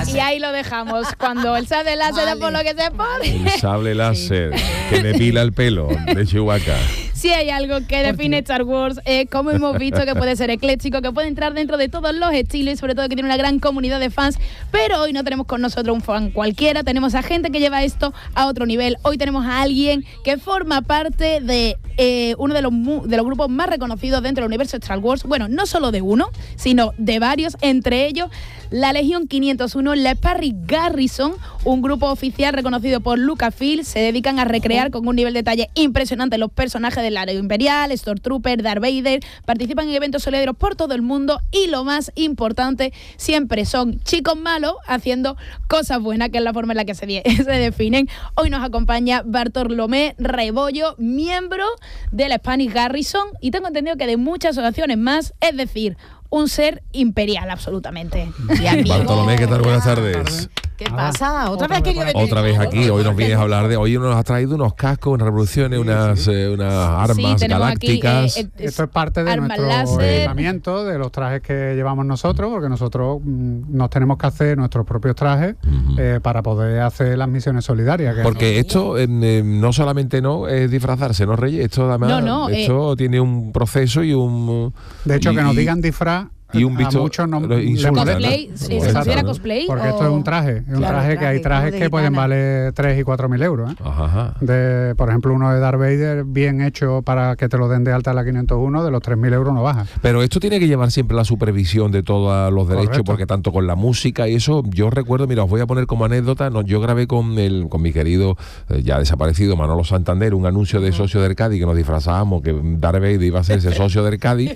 láser. Y ahí lo dejamos. Cuando el sable láser es por lo que se pone. El sable láser que depila el pelo de Chewbacca. Si hay algo que define Star Wars es, como hemos visto, que puede ser ecléctico, que puede entrar dentro de todos los estilos y sobre todo que tiene una gran comunidad de fans. Pero hoy no tenemos con nosotros un fan cualquiera, tenemos a gente que lleva esto a otro nivel. Hoy tenemos a alguien que forma parte de uno de los grupos más reconocidos dentro del universo de Star Wars. Bueno, no solo de uno, sino de varios, entre ellos la Legión 501, la Parry Garrison, un grupo oficial reconocido por Lucasfilm. Se dedican a recrear con un nivel de detalle impresionante los personajes del Área Imperial, Stormtrooper, Darth Vader. Participan en eventos solidarios por todo el mundo y lo más importante, siempre son chicos malos haciendo cosas buenas, que es la forma en la que se definen. Hoy nos acompaña Bartolomé Rebollo, miembro de la Spanish Garrison, y tengo entendido que de muchas asociaciones más, es decir, un ser imperial absolutamente. Bartolomé, ¿qué tal? Buenas tardes. ¿Qué pasa? ¿Otra vez quería venir? Otra vez aquí, hoy nos vienes a hablar de... Hoy nos has traído unos cascos, unas revoluciones, unas armas galácticas. Esto es parte de nuestro equipamiento, de los trajes que llevamos nosotros, porque nosotros nos tenemos que hacer nuestros propios trajes para poder hacer las misiones solidarias. Porque esto no solamente es disfrazarse, ¿no, Reyes? Esto además esto tiene un proceso y un... De hecho, que nos digan disfraz, y un bicho, a muchos no cosplay, ¿se considera cosplay? Porque esto es un traje, que hay trajes que pueden valer 3.000 y 4.000 euros. Por ejemplo, uno de Darth Vader bien hecho para que te lo den de alta a la 501, de los 3.000 euros no baja. Pero esto tiene que llevar siempre la supervisión de todos los derechos. Correcto. Porque tanto con la música y eso, yo recuerdo, mira, os voy a poner como anécdota, yo grabé con mi querido, ya desaparecido Manolo Santander, un anuncio de socio de Arcadi, que nos disfrazábamos, que Darth Vader iba a ser ese socio de Arcadi,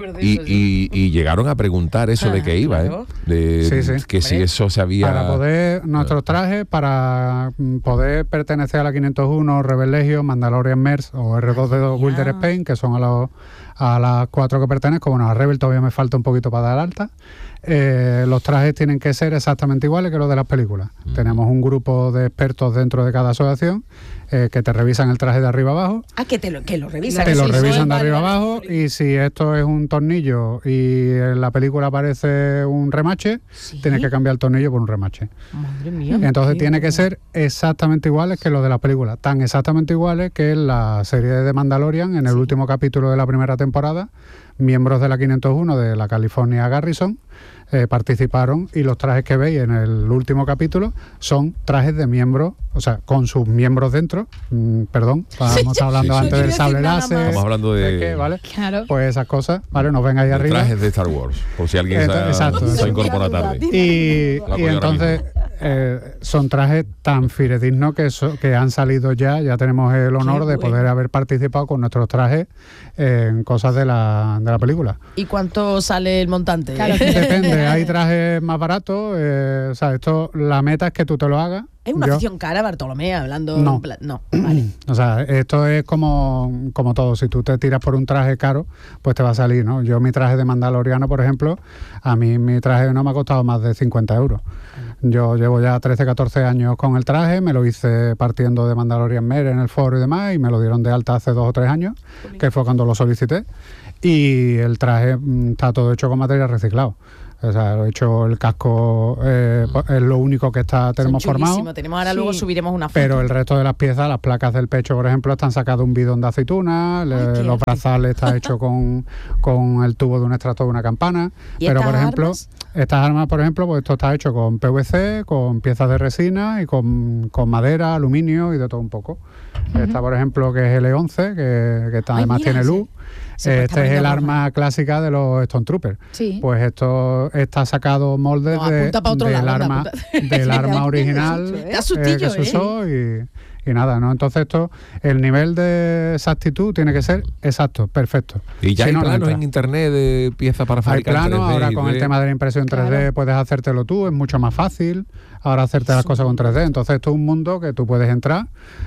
y llegaron a preguntar eso de qué iba, que si eso se había... Para poder, nuestros trajes, para poder pertenecer a la 501, Rebel Legion, Mandalorian Mercs o R2D2 Wilder Spain, que son a las 4 que pertenezco. Bueno, a Rebel todavía me falta un poquito para dar alta. Los trajes tienen que ser exactamente iguales que los de las películas. Tenemos un grupo de expertos dentro de cada asociación que te revisan el traje de arriba abajo. Que lo revisan. Te lo revisan de arriba abajo, y si esto es un tornillo y en la película aparece un remache, tienes que cambiar el tornillo por un remache. Madre mía. Entonces tiene que ser exactamente iguales que los de la película, tan exactamente iguales que en la serie de Mandalorian, en el último capítulo de la primera temporada. Miembros de la 501 de la California Garrison participaron, y los trajes que veis en el último capítulo son trajes de miembros, o sea, con sus miembros dentro. Perdón, estábamos hablando antes del sable láser. Estamos hablando de... ¿vale? Claro. Pues esas cosas, ¿vale? Nos ven ahí arriba. Trajes de Star Wars, por si alguien se incorpora tarde. Y entonces son trajes tan fidedignos que han salido ya tenemos el honor de poder haber participado con nuestros trajes en cosas de la película. ¿Y cuánto sale el montante? Claro. Depende, hay trajes más baratos, la meta es que tú te lo hagas. ¿Es una afición cara, Bartolomé, hablando? No. No, vale. O sea, esto es como todo. Si tú te tiras por un traje caro, pues te va a salir, ¿no? Yo mi traje de Mandaloriano, por ejemplo, a mí mi traje no me ha costado más de 50 euros. Yo llevo ya 13, 14 años con el traje, me lo hice partiendo de Mandalorian Mer en el foro y demás, y me lo dieron de alta hace 2 o 3 años, que fue cuando lo solicité, y el traje está todo hecho con material reciclado. O sea, lo he hecho, el casco es lo único que tenemos formado. Tenemos ahora, luego subiremos una foto. Pero el resto de las piezas, las placas del pecho, por ejemplo, están sacadas de un bidón de aceituna, los brazales está hecho con el tubo de un extractor de una campana. Pero, por ejemplo, estas armas, por ejemplo, pues esto está hecho con PVC, con piezas de resina y con madera, aluminio y de todo un poco. Esta, por ejemplo, que es el E11, que además tiene luz. Este es el arma clásica de los Stormtroopers. Pues esto está sacado moldes del arma original que se usó y nada, ¿no? Entonces el nivel de exactitud tiene que ser exacto, perfecto. Y ya hay planos en internet de piezas para fabricar. Hay planos, ahora con el tema de la impresión 3D puedes hacértelo tú, es mucho más fácil ahora hacerte las cosas con 3D. Entonces esto es un mundo que tú puedes entrar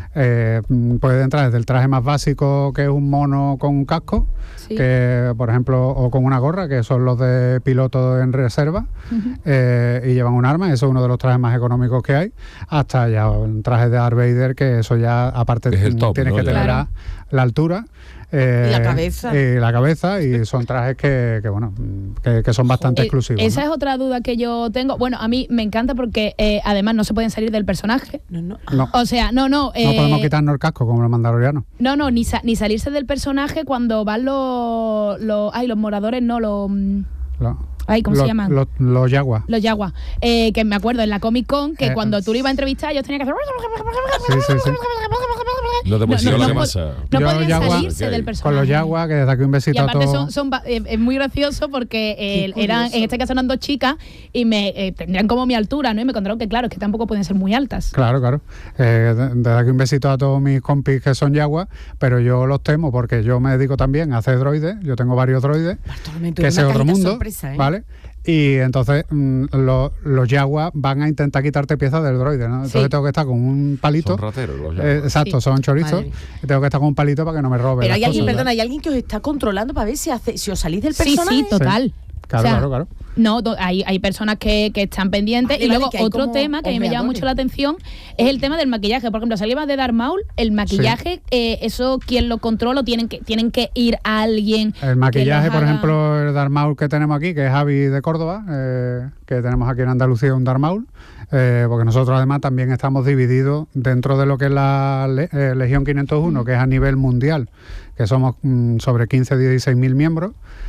desde el traje más básico, que es un mono con un casco, que por ejemplo, o con una gorra, que son los de piloto en reserva, y llevan un arma. Eso es uno de los trajes más económicos que hay, hasta ya un traje de Darth Vader, que eso ya aparte es el top, tienes que tener la altura. y la cabeza. Y la cabeza, y son trajes que son bastante exclusivos. Esa es otra duda que yo tengo. Bueno, a mí me encanta porque además no se pueden salir del personaje. No. O sea, no podemos quitarnos el casco como los mandalorianos. No, ni salirse del personaje cuando van los moradores, ¿cómo se llaman? Los yaguas. Los yaguas. Que me acuerdo en la Comic Con que cuando tú lo ibas a entrevistar, ellos tenían que hacer... Sí. No te puedes no podían salirse del personaje. Con los yaguas, que desde aquí un besito a todos. Y aparte es muy gracioso porque en este caso eran 2 chicas y tendrían como mi altura, ¿no? Y me contaron que claro, es que tampoco pueden ser muy altas. Claro. Desde aquí un besito a todos mis compis que son yaguas, pero yo los temo porque yo me dedico también a hacer droides. Yo tengo varios droides, que es otro mundo, sorpresa, ¿vale? Y entonces los yaguas van a intentar quitarte piezas del droide, ¿no? Entonces tengo que estar con un palito. Son rateros los yaguas. Exacto, son chorizos. Y tengo que estar con un palito para que no me roben. Pero hay alguien que os está controlando para ver si os salís del personaje. Sí, total. Sí. Claro. No, hay personas que están pendientes. Y luego otro tema que a mí me llama mucho la atención es el tema del maquillaje. Por ejemplo, salías de Darth Maul, el maquillaje, eso ¿quién lo controla? ¿Tienen que ir a alguien? El maquillaje, por ejemplo, el Darth Maul que tenemos aquí, que es Javi de Córdoba, que tenemos aquí en Andalucía un Darth Maul, porque nosotros además también estamos divididos dentro de lo que es la Legión 501, que es a nivel mundial, que somos sobre 16.000 miembros.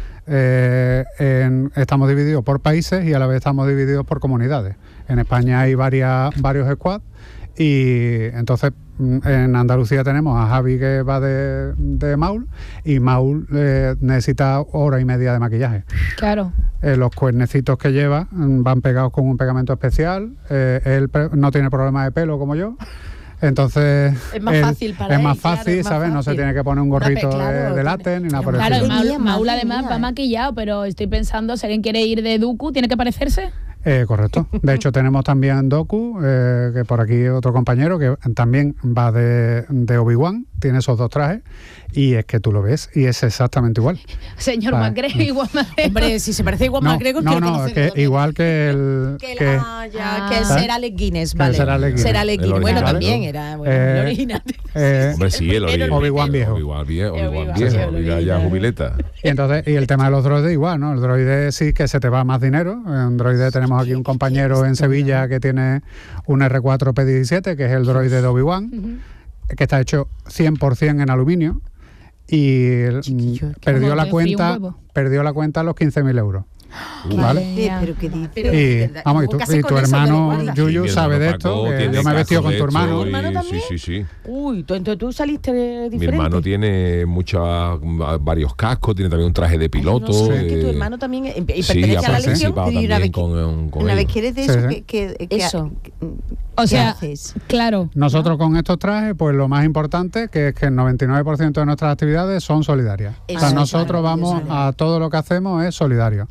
Estamos divididos por países y a la vez estamos divididos por comunidades. En España hay varios squads y entonces en Andalucía tenemos a Javi que va de Maul, y Maul necesita 1 hora y media de maquillaje. Claro. Los cuernecitos que lleva van pegados con un pegamento especial. Él no tiene problemas de pelo como yo. Entonces es más fácil para él. Es más fácil, claro, ¿sabes? No se tiene que poner un gorrito de látex ni nada por el estilo. Claro, Maul además va maquillado, pero estoy pensando, si alguien quiere ir de Dooku, ¿tiene que parecerse? Correcto. De hecho, tenemos también Dooku, que por aquí otro compañero que también va de Obi-Wan, tiene esos 2 trajes, y es que tú lo ves y es exactamente igual. Señor McGregor, igual McGregor. Hombre, si se parece igual McGregor, no, que igual que el... Que el Sir Alec Guinness, vale. Sir Alec Guinness. Bueno, también era el original. Hombre, sí, el original. Obi-Wan viejo. Obi-Wan viejo, ya jubileta. Y el tema de los droides igual, ¿no? El droide sí que se te va más dinero. Un droide, tenemos aquí un compañero en Sevilla que tiene un R4 P17, que es el droide de Obi-Wan, que está hecho 100% en aluminio, y perdió la cuenta a los 15.000 euros. ¿Vale? Pero qué dice. Y tu hermano Yuyu sabe de esto, que yo me he vestido con tu hermano. ¿Tu hermano también? Sí. Uy, entonces tú saliste diferente. Mi hermano tiene varios cascos, tiene también un traje de piloto. No sé, que tu hermano también pertenece a la Legión. También con una vez quieres de eso, eso. O sea, claro. Nosotros con estos trajes, pues lo más importante que es que el 99% de nuestras actividades son solidarias. O sea, nosotros vamos a todo lo que hacemos es solidario.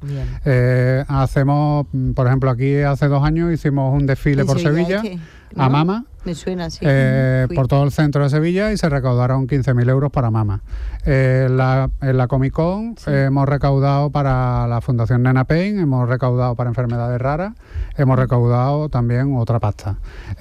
Hacemos, por ejemplo, aquí hace 2 años hicimos un desfile por Sevilla, a Mama. Me suena así. Por todo el centro de Sevilla, y se recaudaron 15.000 euros para Mama. En la Comic Con hemos recaudado para la Fundación Nena Pain, hemos recaudado para enfermedades raras, hemos recaudado también otra pasta.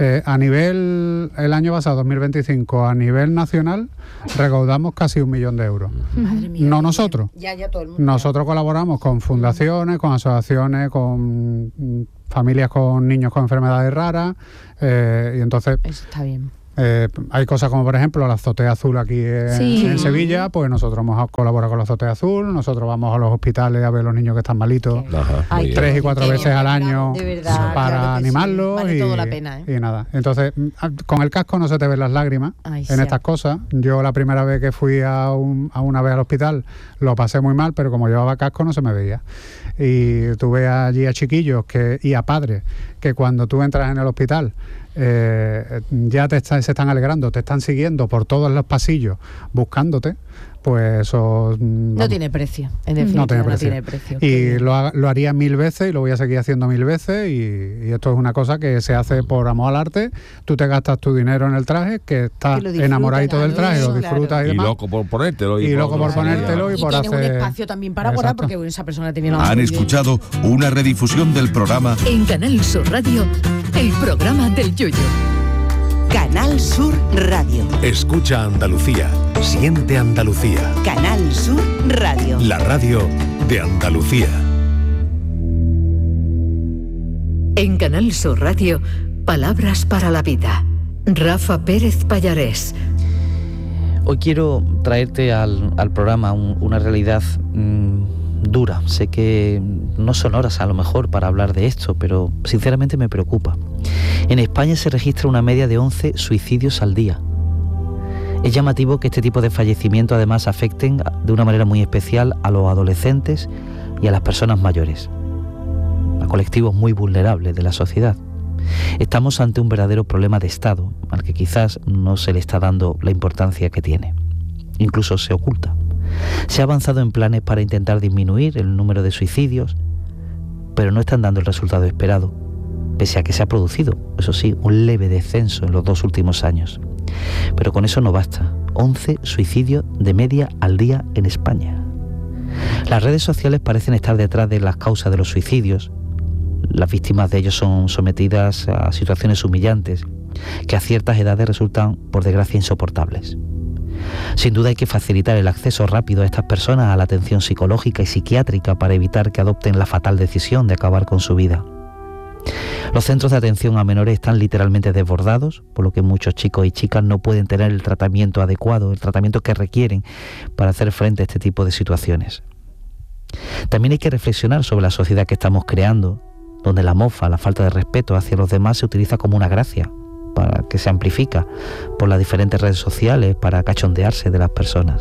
El año pasado, 2025, a nivel nacional, recaudamos casi 1 millón de euros. Madre mía, no nosotros. Ya todo el mundo. Nosotros colaboramos con fundaciones, con asociaciones, con familias con niños con enfermedades raras, y entonces eso está bien. Hay cosas como, por ejemplo, la azotea azul aquí en Sevilla, pues nosotros hemos colaborado con la azotea azul, nosotros vamos a los hospitales a ver a los niños que están malitos 3 y 4 veces al año para animarlos, vale todo la pena, y nada. Entonces, con el casco no se te ven las lágrimas en estas cosas. Yo la primera vez que fui a una vez al hospital lo pasé muy mal, pero como llevaba casco no se me veía. Y tuve allí a chiquillos y a padres que cuando tú entras en el hospital ya se están alegrando, te están siguiendo por todos los pasillos buscándote, pues eso no tiene precio, en definitiva, no tiene precio. Y lo haría 1000 veces y lo voy a seguir haciendo 1000 veces, y esto es una cosa que se hace por amor al arte. Tú te gastas tu dinero en el traje, que estás enamoradito del traje, lo disfrutas y demás. Y loco por ponértelo. Y loco por ponértelo y por hacer... un espacio también para volar, porque esa persona tenía... Han escuchado una redifusión del programa en Canal Sur Radio, el programa del Yoyo. Canal Sur Radio. Escucha Andalucía. Siente Andalucía. Canal Sur Radio. La radio de Andalucía. En Canal Sur Radio, Palabras para la Vida. Rafa Pérez Pallarés. Hoy quiero traerte al programa una realidad dura. Sé que no son horas a lo mejor para hablar de esto, pero sinceramente me preocupa. En España se registra una media de 11 suicidios al día. Es llamativo que este tipo de fallecimientos además afecten de una manera muy especial a los adolescentes y a las personas mayores, a colectivos muy vulnerables de la sociedad. Estamos ante un verdadero problema de Estado, al que quizás no se le está dando la importancia que tiene. Incluso se oculta. Se ha avanzado en planes para intentar disminuir el número de suicidios, pero no están dando el resultado esperado, pese a que se ha producido, eso sí, un leve descenso en los 2 últimos años. Pero con eso no basta. 11 suicidios de media al día en España. Las redes sociales parecen estar detrás de las causas de los suicidios. Las víctimas de ellos son sometidas a situaciones humillantes que a ciertas edades resultan, por desgracia, insoportables. Sin duda hay que facilitar el acceso rápido a estas personas a la atención psicológica y psiquiátrica para evitar que adopten la fatal decisión de acabar con su vida. Los centros de atención a menores están literalmente desbordados, por lo que muchos chicos y chicas no pueden tener el tratamiento adecuado, el tratamiento que requieren para hacer frente a este tipo de situaciones. También hay que reflexionar sobre la sociedad que estamos creando, donde la mofa, la falta de respeto hacia los demás se utiliza como una gracia, para que se amplifica por las diferentes redes sociales para cachondearse de las personas.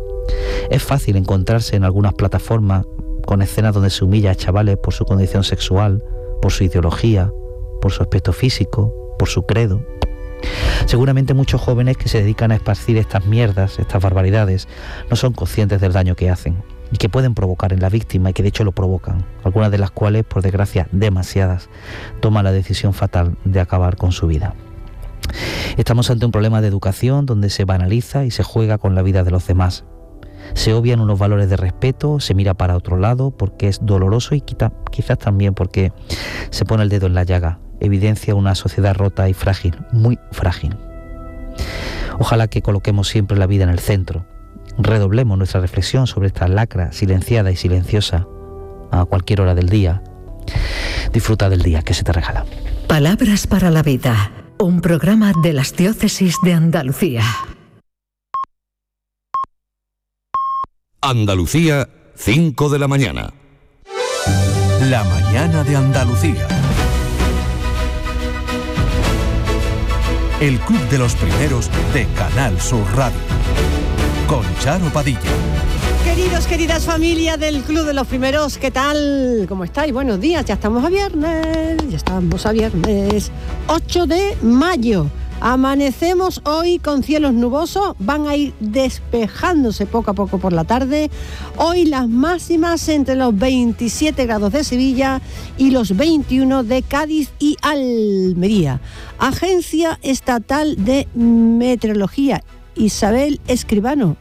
Es fácil encontrarse en algunas plataformas con escenas donde se humilla a chavales por su condición sexual, por su ideología, por su aspecto físico, por su credo. Seguramente muchos jóvenes que se dedican a esparcir estas mierdas, estas barbaridades, no son conscientes del daño que hacen y que pueden provocar en la víctima y que de hecho lo provocan, algunas de las cuales, por desgracia demasiadas, toman la decisión fatal de acabar con su vida. Estamos ante un problema de educación donde se banaliza y se juega con la vida de los demás. Se obvian unos valores de respeto, se mira para otro lado porque es doloroso y quizás también porque se pone el dedo en la llaga. Evidencia una sociedad rota y frágil, muy frágil. Ojalá que coloquemos siempre la vida en el centro. Redoblemos nuestra reflexión sobre esta lacra silenciada y silenciosa a cualquier hora del día. Disfruta del día que se te regala. Palabras para la Vida, un programa de las diócesis de Andalucía. Andalucía, 5 de la mañana. La mañana de Andalucía. El club de los primeros de Canal Sur Radio. Con Charo Padilla. Queridos, queridas familias del Club de los Primeros, ¿qué tal? ¿Cómo estáis? Buenos días, ya estamos a viernes, 8 de mayo. Amanecemos hoy con cielos nubosos, van a ir despejándose poco a poco por la tarde. Hoy las máximas entre los 27 grados de Sevilla y los 21 de Cádiz y Almería. Agencia Estatal de Meteorología, Isabel Escribano,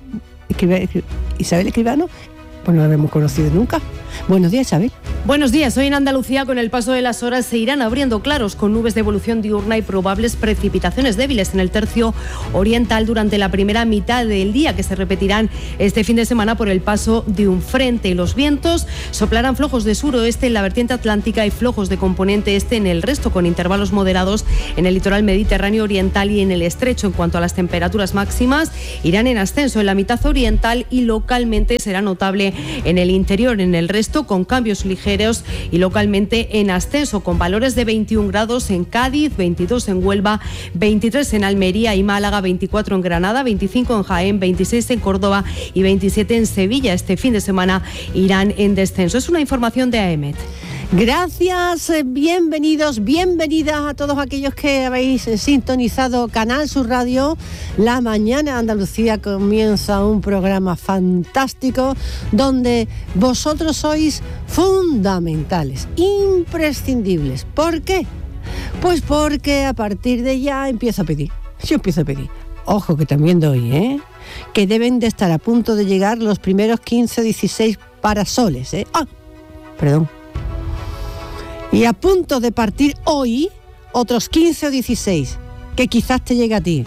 pues no la hemos conocido nunca. Buenos días, Isabel. Buenos días. Hoy en Andalucía, con el paso de las horas, se irán abriendo claros con nubes de evolución diurna y probables precipitaciones débiles en el tercio oriental durante la primera mitad del día, que se repetirán este fin de semana por el paso de un frente. Los vientos soplarán flojos de suroeste en la vertiente atlántica y flojos de componente este en el resto, con intervalos moderados en el litoral mediterráneo oriental y en el estrecho. En cuanto a las temperaturas máximas, irán en ascenso en la mitad oriental y localmente será notable en el interior. En el resto, con cambios ligeros y localmente en ascenso, con valores de 21 grados en Cádiz, 22 en Huelva, 23 en Almería y Málaga, 24 en Granada, 25 en Jaén, 26 en Córdoba y 27 en Sevilla. Este fin de semana irán en descenso. Es una información de AEMET. Gracias, bienvenidos, bienvenidas a todos aquellos que habéis sintonizado Canal Sur Radio. La mañana de Andalucía comienza un programa fantástico donde vosotros sois fundamentales, imprescindibles. ¿Por qué? Pues porque a partir de ya empiezo a pedir. Yo empiezo a pedir. Ojo que también doy, que deben de estar a punto de llegar los primeros 15 o 16 parasoles, perdón. Y a punto de partir hoy otros 15 o 16, que quizás te llegue a ti.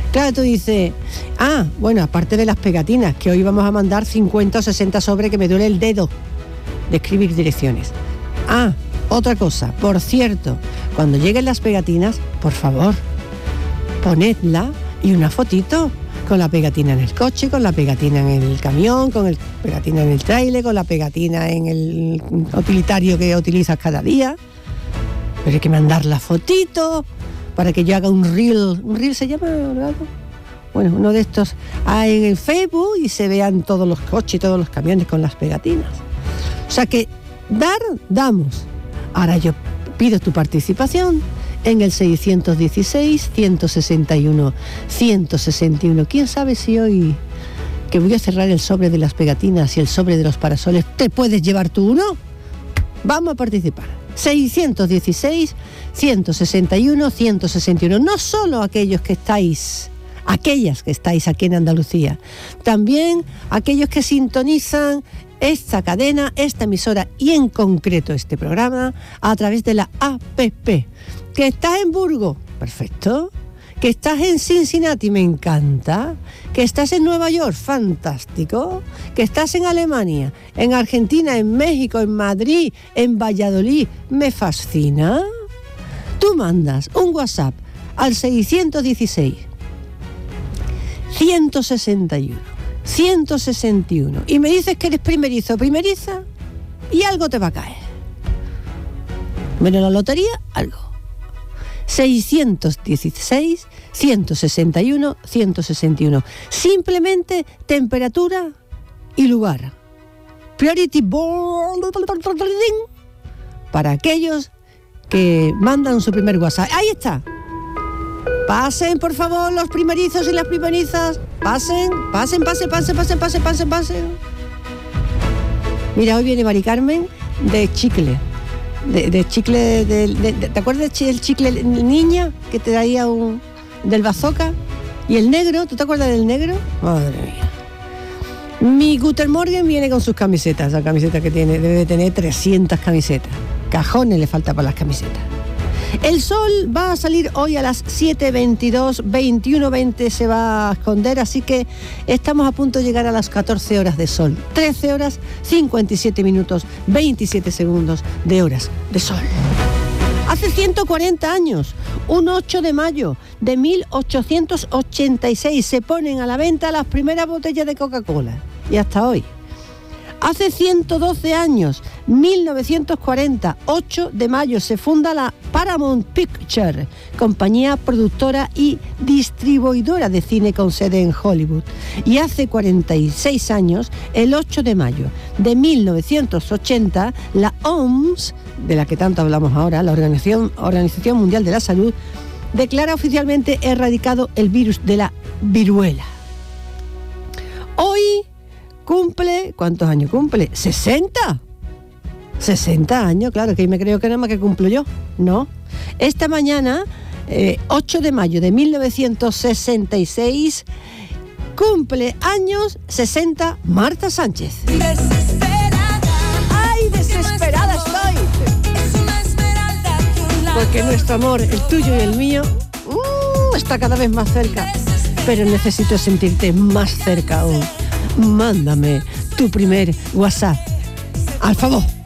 Claro, tú dices, bueno, aparte de las pegatinas, que hoy vamos a mandar 50 o 60 sobres, que me duele el dedo de escribir direcciones. Otra cosa, por cierto, cuando lleguen las pegatinas, por favor, ponedla y una fotito con la pegatina en el coche, con la pegatina en el camión, con la pegatina en el tráiler, con la pegatina en el utilitario que utilizas cada día. Pero hay que mandar la fotito para que yo haga un reel se llama, ¿verdad? Bueno, uno de estos en el Facebook y se vean todos los coches y todos los camiones con las pegatinas. O sea que damos. Ahora yo pido tu participación en el 616-161-161. ¿Quién sabe si hoy, que voy a cerrar el sobre de las pegatinas y el sobre de los parasoles, te puedes llevar tú uno? Vamos a participar. 616-161-161. No solo aquellas que estáis aquí en Andalucía, también aquellos que sintonizan esta cadena, esta emisora y en concreto este programa a través de la APP. Que estás en Burgos, perfecto. Que estás en Cincinnati, me encanta. Que estás en Nueva York, fantástico. Que estás en Alemania, en Argentina, en México, en Madrid, en Valladolid, me fascina. Tú mandas un WhatsApp al 616-161-161 y me dices que eres primerizo o primeriza y algo te va a caer. Menos la lotería, algo. 616-161-161. Simplemente temperatura y lugar. Priority board para aquellos que mandan su primer WhatsApp. Ahí está. Pasen, por favor, los primerizos y las primerizas. Pasen. Mira, hoy viene Mari Carmen de Chicle. De chicle, ¿te acuerdas del chicle niña que te traía del bazooka? Y el negro, ¿tú te acuerdas del negro? Madre mía. Mi Guten Morgen viene con sus camisetas, la camiseta que tiene, debe de tener 300 camisetas. Cajones le falta para las camisetas. El sol va a salir hoy a las 7:22, 21:20 se va a esconder, así que estamos a punto de llegar a las 14 horas de sol. 13 horas, 57 minutos, 27 segundos de horas de sol. Hace 140 años, un 8 de mayo de 1886, se ponen a la venta las primeras botellas de Coca-Cola. Y hasta hoy. Hace 112 años, 1940, 8 de mayo, se funda la Paramount Pictures, compañía productora y distribuidora de cine con sede en Hollywood. Y hace 46 años, el 8 de mayo de 1980, la OMS, de la que tanto hablamos ahora, la Organización Mundial de la Salud, declara oficialmente erradicado el virus de la viruela. Hoy cumple, ¿cuántos años cumple? ¡60! 60 años, claro, que me creo que nada más que cumplo yo. No. Esta mañana, 8 de mayo de 1966, cumple años 60 Marta Sánchez. ¡Desesperada! ¡Ay, desesperada estoy! Porque nuestro amor, el tuyo y el mío, está cada vez más cerca. Pero necesito sentirte más cerca aún. Mándame tu primer WhatsApp. Al favor.